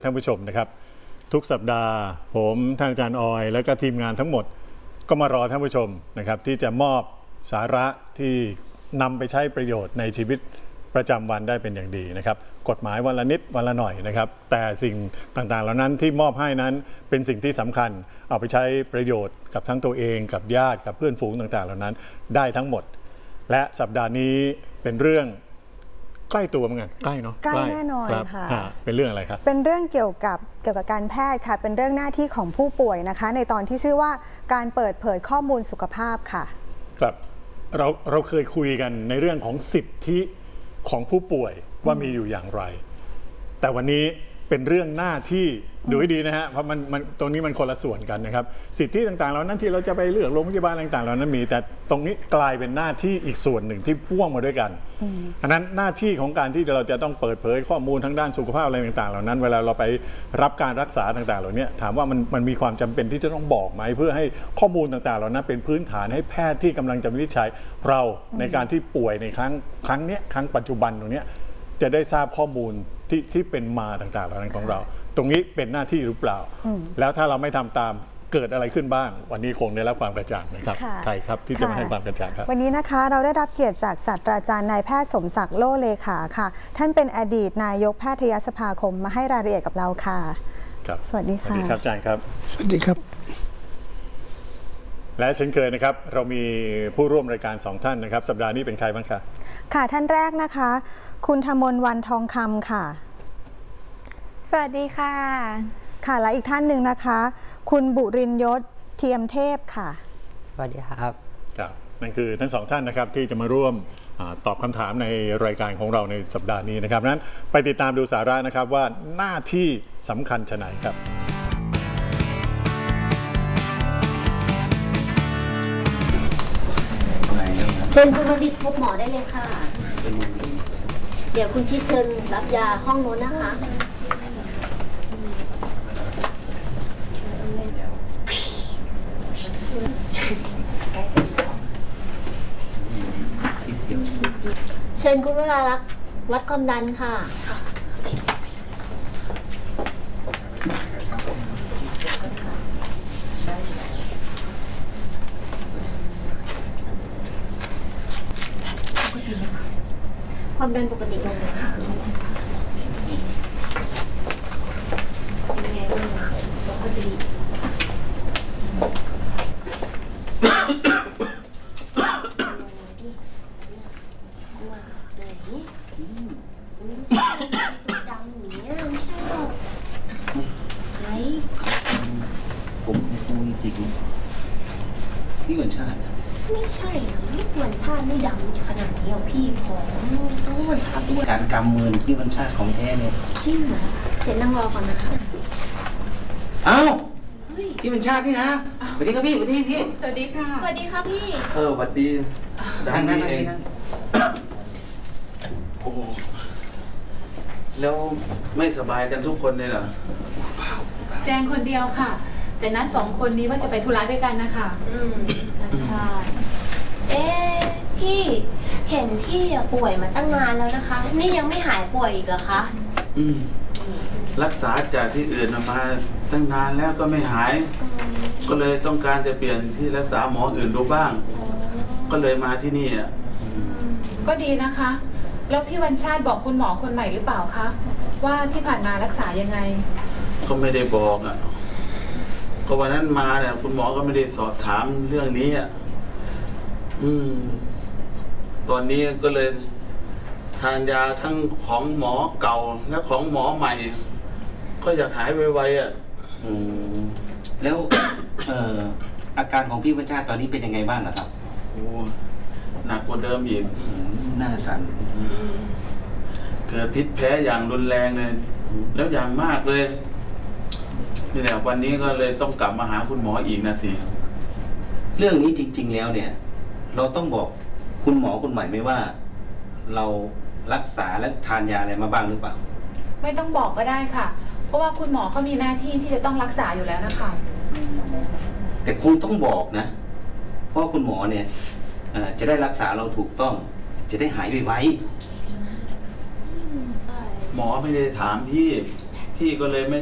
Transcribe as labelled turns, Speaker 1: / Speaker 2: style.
Speaker 1: ท่านผู้ชมนะครับทุกสัปดาห์ผมท่านอาจารย์ออยและก็ทีมงานทั้งหมดก็มารอท่านผู้ชมนะครับที่จะมอบสาระที่นำไปใช้ประโยชน์ในชีวิตประจำวันได้เป็นอย่างดีนะครับกฎหมายวันละนิดวันละหน่อยนะครับแต่สิ่งต่างๆเหล่านั้นที่มอบให้นั้นเป็นสิ่งที่สำคัญเอาไปใช้ประโยชน์กับทั้งตัวเองกับญาติกับเพื่อนฝูงต่างๆเหล่านั้นได้ทั้งหมดและสัปดาห์นี้เป็นเรื่องใกล้ตัวเหมือนกันใกล้เนาะ
Speaker 2: ใกล้แน่นอนค่ะ
Speaker 1: เป็นเรื่องอะไรครับ
Speaker 2: เป็นเรื่องเกี่ยวกับการแพทย์ค่ะเป็นเรื่องหน้าที่ของผู้ป่วยนะคะในตอนที่ชื่อว่าการเปิดเผยข้อมูลสุขภาพค่ะ
Speaker 1: ครับเราเคยคุยกันในเรื่องของสิทธิของผู้ป่วยว่ามีอยู่อย่างไรแต่วันนี้เป็นเรื่องหน้าที่ดูให้ดีนะฮะเพราะมันตรงนี้มันคนละส่วนกันนะครับสิทธิต่างๆเหล่านั้นที่เราจะไปเลือกโรงพยาบาลต่างๆเหล่านั้นมีแต่ตรงนี้กลายเป็นหน้าที่อีกส่วนหนึ่งที่พ่วงมาด้วยกันอันนั้นหน้าที่ของการที่เราจะต้องเปิดเผยข้อมูลทางด้านสุขภาพอะไรต่างๆเหล่านั้นเวลาเราไปรับการรักษาต่างๆเหล่านี้ถามว่ามันมีความจำเป็นที่จะต้องบอกไหมเพื่อให้ข้อมูลต่างๆเหล่านั้นเป็นพื้นฐานให้แพทย์ที่กำลังจะวินิจฉัยเราในการที่ป่วยในครั้งปัจจุบันตรงนี้จะได้ทราบข้อมูลที่เป็นมาต่างๆเหล่านั้นของเราตรงนี้เป็นหน้าที่หรือเปล่าแล้วถ้าเราไม่ทำตามเกิดอะไรขึ้นบ้างวันนี้คงได้รับความกระจ่างนะครับใครครับที่จะมาให้ความกระจ่างครับ
Speaker 2: วันนี้นะคะเราได้รับเกียรติจากศาสตราจารย์นายแพทย์สมศักดิ์โลเลขาค่ะท่านเป็นอดีตนายกแพทยสภาคมมาให้รายละเอียดกับเราค่ะ
Speaker 1: ครับ
Speaker 2: สวัสดีค่ะ
Speaker 1: สวัสดีครับอาจารย์ครับ
Speaker 3: สวัสดีครับ
Speaker 1: และเช่นเคยนะครับเรามีผู้ร่วมรายการ2ท่านนะครับสัปดาห์นี้เป็นใครบ้างคะ
Speaker 2: ค่ะท่านแรกนะคะคุณธมนต์วันทองคำค่ะ
Speaker 4: สวัสดีค่ะ
Speaker 2: ค่ะและอีกท่านหนึ่งนะคะคุณบุรินทร์ยศเทียมเทพค่ะ
Speaker 3: สวัสดีครับ
Speaker 1: ครับนั่นคือทั้ง2ท่านนะครับที่จะมาร่วมตอบคำถามในรายการของเราในสัปดาห์นี้นะครับนั้นไปติดตามดูสาระนะครับว่าหน้าที่สำคัญชะไหนครับ
Speaker 5: เชิญคุณวดิษฐ์พบหมอได้เลยค่ะเดี๋ยวคุณชิดเชิญรับยาห้องโน้นนะคะเชิญคุณวราลักษณ์วัดความดันค่ะความดันปกติลงเลยค่ะยังไงบ้างปกติ
Speaker 6: ผมฟูจริงพี่วันชาติ
Speaker 5: ไม่ใช่นะวันชาติไม่ดำขนาดนี้พี่ผอมต้องวันชาติด้วย
Speaker 6: การกำมือพี่วันชาติของแท้เนี่ย
Speaker 5: จริงเหรอเสร็จนั่งรอก่อนนะ
Speaker 6: อ้าวพี่วันชาตินี่นะสวัสดีครับพี่สวัสดีพี่
Speaker 4: สวัสดีค่ะ
Speaker 5: สวัสดีครับพี่
Speaker 6: สวัสดีนั่งเองโอ้แล้วไม่สบายกันทุกคนเลยเหรอ
Speaker 4: แจงคนเดียวค่ะแต่นัด2 คนนี้ว่าจะไปธุระด้วยกันนะคะ
Speaker 5: ใช่พี่เห็นพี่ป่วยมาตั้งนานแล้วนะคะนี่ยังไม่หายป่วยอีกเหรอคะ
Speaker 6: รักษาจากที่อื่นมาตั้งนานแล้วก็ไม่หายก็เลยต้องการจะเปลี่ยนที่รักษาหมออื่นดูบ้างก็เลยมาที่นี่
Speaker 4: ก็ดีนะคะแล้วพี่วันชาติบอกคุณหมอคนใหม่หรือเปล่าคะว่าที่ผ่านมารักษายังไง
Speaker 6: ก็ไม่ได้บอกก็วันนั้นมาเนี่ยคุณหมอก็ไม่ได้สอบถามเรื่องนี้ตอนนี้ก็เลยทานยาทั้งของหมอเก่าและของหมอใหม่ก็อยากหายไว
Speaker 7: ๆแล้ว อาการของพี่วัชชาติตอนนี้เป็นยังไงบ้างล่ะครับ
Speaker 6: โอ้หนักกว่าเดิมอีก
Speaker 7: หน้าสั่น
Speaker 6: เกิดพิษแพ้อย่างรุนแรงเลยแล้วอย่างมากเลยนี่แหละวันนี้ก็เลยต้องกลับมาหาคุณหมออีกนะสิ
Speaker 7: เรื่องนี้จริงๆแล้วเนี่ยเราต้องบอกคุณหมอคนใหม่ไหมว่าเรารักษาและทานยาอะไรมาบ้างหรือเปล่า
Speaker 4: ไม่ต้องบอกก็ได้ค่ะเพราะว่าคุณหมอเขามีหน้าที่ที่จะต้องรักษาอยู่แล้วนะคะ
Speaker 7: แต่คงต้องบอกนะเพราะคุณหมอเนี่ยจะได้รักษาเราถูกต้องจะได้หายไว
Speaker 6: หมอไม่ได้ถามพี่ที่ก็เลยไม่